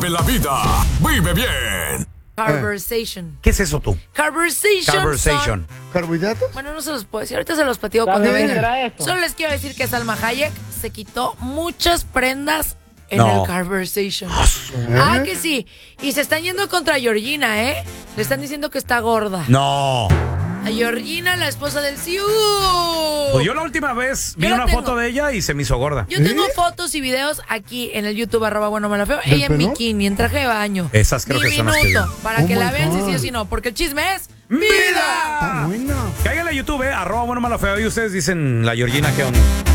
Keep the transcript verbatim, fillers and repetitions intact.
Vive la vida, vive bien. Conversation. ¿Qué es eso tú? Conversation. Conversation. ¿Carbohidratos? Bueno, no se los puedo decir. Ahorita se los platico cuando vengan. Solo les quiero decir que Salma Hayek se quitó muchas prendas en No. el Conversation. Ah, que sí. Y se están yendo contra Georgina, ¿eh? Le están diciendo que está gorda. No. A Georgina, la esposa del C I U. Pues yo la última vez vi Yo la una tengo. foto de ella y se me hizo gorda. Yo tengo fotos y videos aquí en el YouTube, arroba bueno me la feo. ¿Del Ella en pelón? bikini, en traje de baño. Esas creo Mi que son las que minuto, vi. para Oh que my la vean si God. sí o si no. Porque el chisme es ¡Vida! vida. Está buena. Cáiganle a YouTube, eh, arroba bueno me la feo. Y ustedes dicen la Georgina, ¿qué onda?